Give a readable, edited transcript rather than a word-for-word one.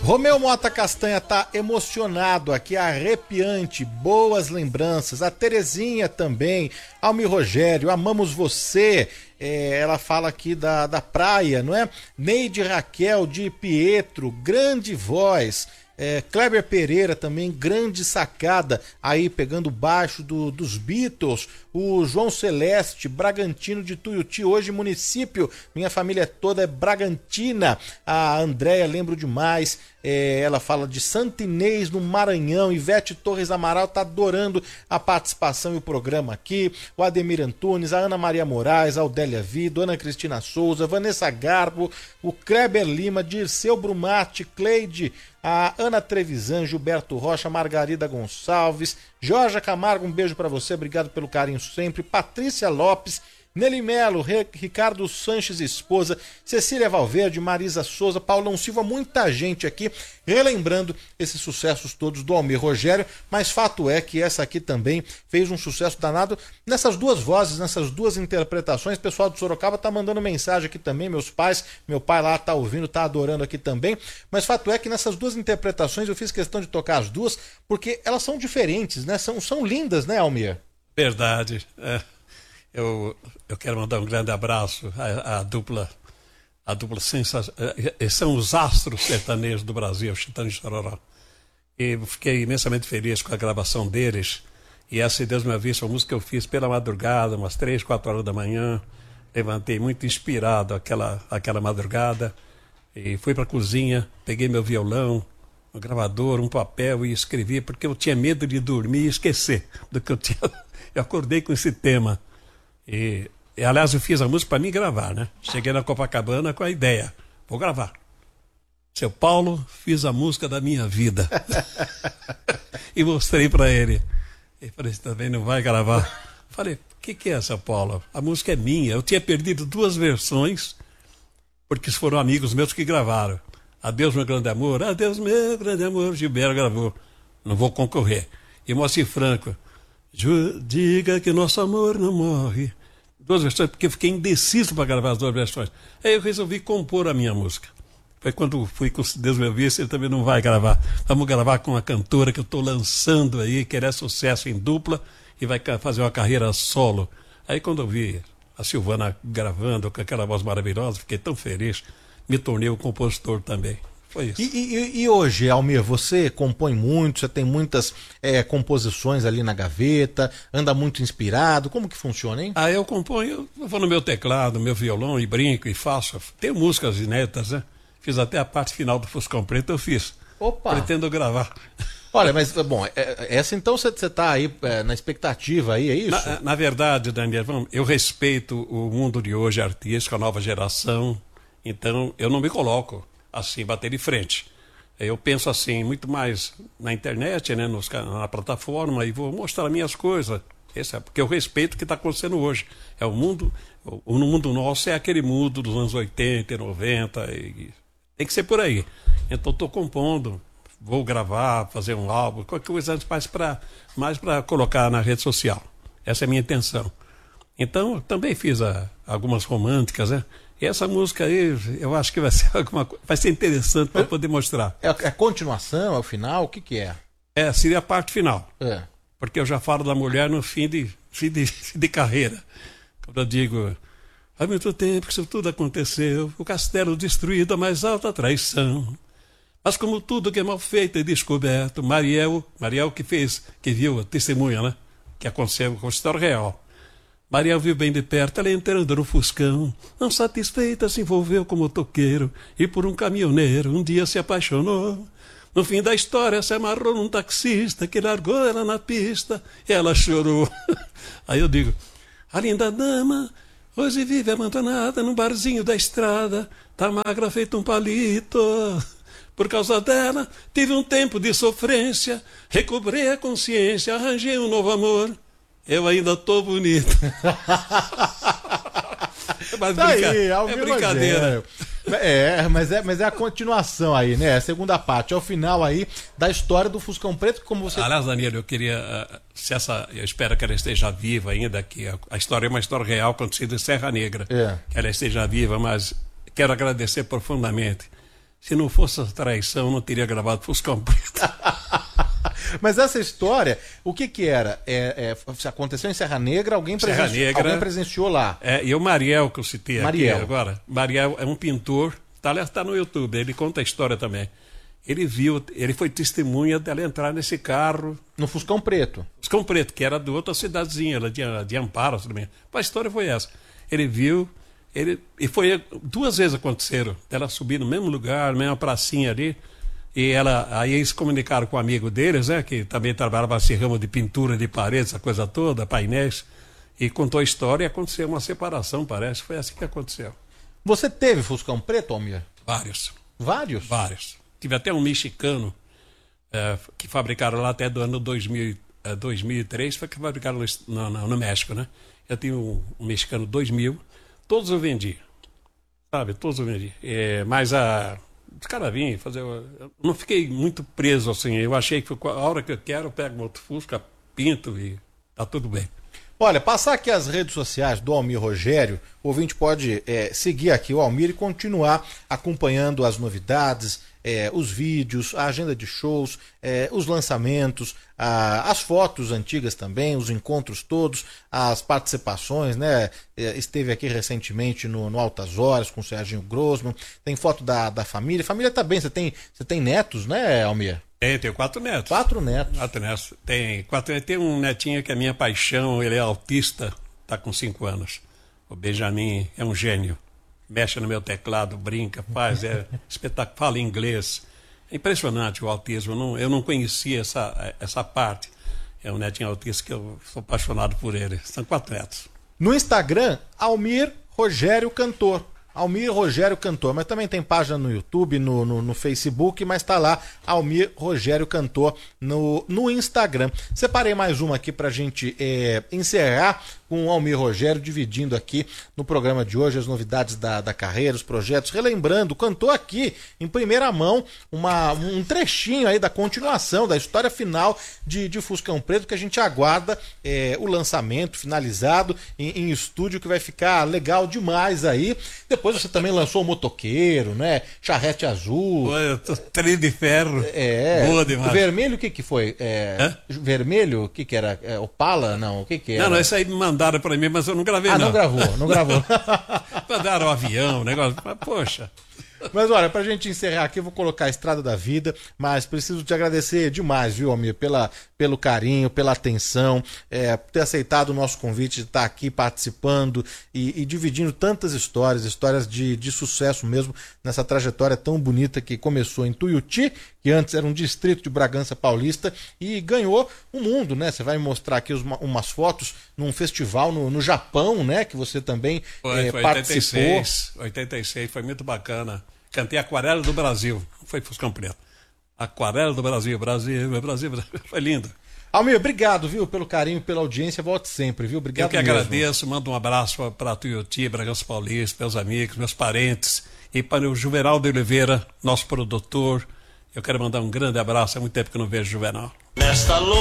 Romeu Mota Castanha tá emocionado aqui, arrepiante, boas lembranças. A Terezinha também, Almir Rogério, amamos você. Ela fala aqui da praia, não é? Neide Raquel de Pietro, grande voz. Kleber Pereira também, grande sacada, aí pegando baixo dos Beatles. O João Celeste, Bragantino de Tuiuti, hoje município, minha família toda é Bragantina. A Andréia, lembro demais, ela fala de Santa Inês no Maranhão. Ivete Torres Amaral tá adorando a participação e o programa aqui. O Ademir Antunes, a Ana Maria Moraes, a Odélia Vido, Ana Cristina Souza, Vanessa Garbo, o Kleber Lima, Dirceu Brumati, Cleide, a Ana Trevisan, Gilberto Rocha, Margarida Gonçalves, Jorge Camargo, um beijo pra você, obrigado pelo carinho sempre. Patrícia Lopes, Nelly Melo, Ricardo Sanches esposa, Cecília Valverde, Marisa Souza, Paulão Silva, muita gente aqui relembrando esses sucessos todos do Almir Rogério, mas fato é que essa aqui também fez um sucesso danado nessas duas vozes, nessas duas interpretações. O pessoal de Sorocaba tá mandando mensagem aqui também, meu pai lá tá ouvindo, tá adorando aqui também, mas fato é que nessas duas interpretações eu fiz questão de tocar as duas, porque elas são diferentes, né? São lindas, né, Almir? Verdade, Eu quero mandar um grande abraço à dupla sensacional. São os astros sertanejos do Brasil, Chitão e Chororó. E fiquei imensamente feliz com a gravação deles. E essa, Deus me avisa, uma música que eu fiz pela madrugada, umas 3, 4 horas da manhã. Levantei muito inspirado aquela madrugada. E fui para a cozinha, peguei meu violão, um gravador, um papel e escrevi, porque eu tinha medo de dormir e esquecer do que eu tinha. Eu acordei com esse tema. E aliás, eu fiz a música para mim gravar, né? Cheguei na Copacabana com a ideia, vou gravar. Seu Paulo, fiz a música da minha vida. E mostrei para ele. Ele falou, você também não vai gravar? Falei, o que é, seu Paulo? A música é minha. Eu tinha perdido 2 versões, porque foram amigos meus que gravaram. Adeus, meu grande amor. Adeus, meu grande amor. Gilberto gravou. Não vou concorrer. E Moacir Franco. Diga que nosso amor não morre. 2 versões, porque eu fiquei indeciso para gravar as 2 versões. Aí eu resolvi compor a minha música. Foi quando fui com Deus me avisa, ele também não vai gravar. Vamos gravar com uma cantora que eu estou lançando aí, que é sucesso em dupla e vai fazer uma carreira solo. Aí quando eu vi a Silvana gravando com aquela voz maravilhosa, fiquei tão feliz, me tornei um compositor também. Foi isso. E hoje, Almir, você compõe muito, você tem muitas composições ali na gaveta, anda muito inspirado, como que funciona, hein? Eu componho, eu vou no meu teclado, no meu violão e brinco e faço. Tenho músicas inéditas, né? Fiz até a parte final do Fuscão Preto, eu fiz. Opa! Pretendo gravar. Olha, mas, bom, essa então você está aí na expectativa aí, é isso? Na verdade, Daniel, eu respeito o mundo de hoje artístico, a nova geração, então eu não me coloco assim, bater de frente. Eu penso assim, muito mais na internet, né, na plataforma, e vou mostrar minhas coisas. Porque eu respeito o que está acontecendo hoje. O mundo nosso é aquele mundo dos anos 80 e 90, e tem que ser por aí. Então estou compondo, vou gravar, fazer um álbum, qualquer coisa mais para colocar na rede social. Essa é a minha intenção. Então, também fiz algumas românticas, né? E essa música aí, eu acho que vai ser interessante para poder mostrar. É a continuação, é o final, o que é? Seria a parte final. Porque eu já falo da mulher no fim de carreira. Quando eu digo, há muito tempo que isso tudo aconteceu, o castelo destruído, a mais alta traição. Mas como tudo que é mal feito e descoberto, Mariel que viu a testemunha, né? Que aconteceu com a história real. Mariel viu bem de perto, ela entrando no Fuscão. Não satisfeita, se envolveu com motoqueiro e por um caminhoneiro um dia se apaixonou. No fim da história se amarrou num taxista que largou ela na pista e ela chorou. Aí eu digo, a linda dama hoje vive abandonada num barzinho da estrada, tá magra feito um palito. Por causa dela tive um tempo de sofrência, recobrei a consciência, arranjei um novo amor. Eu ainda tô bonito. Mas tá aí, é brincadeira. Mas é a continuação aí, né? A segunda parte, é o final aí da história do Fuscão Preto, como você... Aliás, Daniel, eu queria... eu espero que ela esteja viva ainda, que a história é uma história real acontecida em Serra Negra. Que ela esteja viva, mas quero agradecer profundamente Se não fosse essa traição, eu não teria gravado Fuscão Preto. Mas essa história, o que que era? Aconteceu em Serra Negra, alguém presenciou lá. E o Mariel, que eu citei Mariel. aqui agora. Mariel é um pintor, está no YouTube, ele conta a história também. Ele foi testemunha dela entrar nesse carro. No Fuscão Preto. Fuscão Preto, que era de outra cidadezinha, de Amparo também. A história foi essa. Ele viu, e foi 2 vezes aconteceram. Ela subir no mesmo lugar, na mesma pracinha ali. E aí eles comunicaram com um amigo deles, né, que também trabalhava nesse ramo de pintura de paredes, essa coisa toda, painéis. E contou a história e aconteceu uma separação, parece. Foi assim que aconteceu. Você teve Fuscão Preto, Almir? Vários. Vários? Vários. Tive até um mexicano que fabricaram lá até do ano 2003, foi que fabricaram no México, né? Eu tinha um mexicano 2000, todos eu vendi, sabe? Todos eu vendi. Mas os caras vinham fazer... Eu não fiquei muito preso assim, eu achei que a hora que eu quero, eu pego um outro Fusca, pinto e tá tudo bem. Olha, passar aqui as redes sociais do Almir Rogério, o ouvinte pode seguir aqui o Almir e continuar acompanhando as novidades, os vídeos, a agenda de shows, os lançamentos, as fotos antigas também, os encontros todos, as participações, né? Esteve aqui recentemente no Altas Horas com o Serginho Grossman, tem foto da família. A família tá bem, você tem netos, né, Almir? Tenho 4 netos. 4 netos. 4 netos. Tem um netinho que é minha paixão, ele é autista, está com 5 anos. O Benjamin é um gênio. Mexe no meu teclado, brinca, faz, espetáculo, fala inglês. É impressionante o autismo, eu não conhecia essa parte. É um netinho autista que eu sou apaixonado por ele. São 4 netos. No Instagram, Almir Rogério Cantor. Almir Rogério Cantor, mas também tem página no YouTube, no Facebook, mas tá lá, Almir Rogério Cantor no Instagram. Separei mais uma aqui pra gente encerrar com o Almir Rogério, dividindo aqui no programa de hoje as novidades da carreira, os projetos, relembrando, cantou aqui em primeira mão um trechinho aí da continuação, da história final de Fuscão Preto, que a gente aguarda o lançamento finalizado em estúdio, que vai ficar legal demais aí. Depois você também lançou o Motoqueiro, né? Charrete Azul. Trem de ferro. Boa demais. Vermelho, o que foi? Vermelho, o que era? Opala? Não, o que era? Não, isso aí me mandaram pra mim, mas eu não gravei, não. Não gravou. Mandaram um avião, negócio. Mas, poxa. Mas olha, pra gente encerrar aqui, eu vou colocar a Estrada da Vida, mas preciso te agradecer demais, viu, Almir, pelo carinho, pela atenção, por ter aceitado o nosso convite de estar aqui participando e dividindo tantas histórias de sucesso mesmo, nessa trajetória tão bonita que começou em Tuiuti, que antes era um distrito de Bragança Paulista, e ganhou o mundo, né? Você vai me mostrar aqui umas fotos num festival no Japão, né? Que você também participou. 86, foi muito bacana. Cantei Aquarela do Brasil, foi Fuscão Preto. Aquarela do Brasil, Brasil, foi lindo. Almir, obrigado, viu, pelo carinho, pela audiência, volte sempre, viu? Obrigado. Eu que mesmo. Agradeço, mando um abraço para Tuiuti, Bragança Paulista, meus amigos, meus parentes, e para o Juvenal de Oliveira, nosso produtor. Eu quero mandar um grande abraço, há muito tempo que eu não vejo o Juvenal.